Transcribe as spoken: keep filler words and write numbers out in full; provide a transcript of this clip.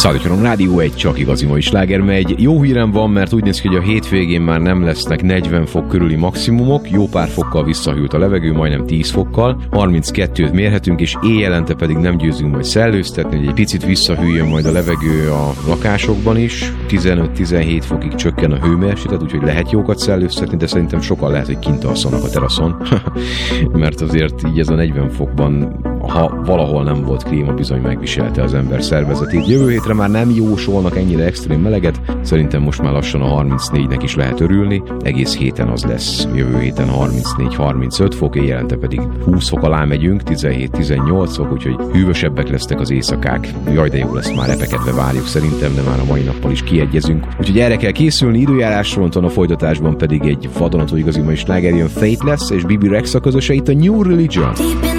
Szállítjanom Rádió egy, csak igazi mai sláger megy. Jó hírem van, mert úgy néz ki, hogy a hétvégén már nem lesznek negyven fok körüli maximumok, jó pár fokkal visszahűlt a levegő, majdnem tíz fokkal, harminckettőt mérhetünk, és éjjelente pedig nem győzünk majd szellőztetni, hogy egy picit visszahűljön majd a levegő a lakásokban is, tizenöt-tizenhét fokig csökken a hőmérséklet, úgyhogy lehet jókat szellőztetni, de szerintem sokan lehet, hogy kint alszanak a teraszon, mert azért így ez a negyven fokban, ha valahol nem volt klíma, bizony megviselte az ember szervezetét. Jövő hétre már nem jósolnak ennyire extrém meleget, szerintem most már lassan a harmincnégynek is lehet örülni, egész héten az lesz. Jövő héten harmincnégy-harmincöt fok, éjjelente pedig húsz fok alá megyünk, tizenhét-tizennyolc fok, úgyhogy hűvösebbek lesznek az éjszakák. Jaj, de jó lesz, már repekedve várjuk szerintem, de már a mai nappal is kiegyezünk. Úgyhogy erre kell készülni, időjárás fronton, a folytatásban pedig egy vadonatúj igazi mai sláger jön, Fate lesz, és Bibi Rexa közöse itt a New Religion.